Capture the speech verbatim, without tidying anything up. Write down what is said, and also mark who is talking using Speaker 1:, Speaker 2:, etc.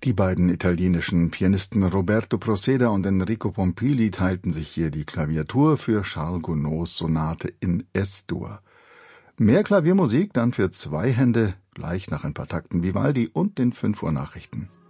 Speaker 1: Die beiden italienischen Pianisten Roberto Proceda und Enrico Pompili teilten sich hier die Klaviatur für Charles Gounods Sonate in Es-Dur. Mehr Klaviermusik dann für zwei Hände, gleich nach ein paar Takten Vivaldi und den fünf Uhr Nachrichten.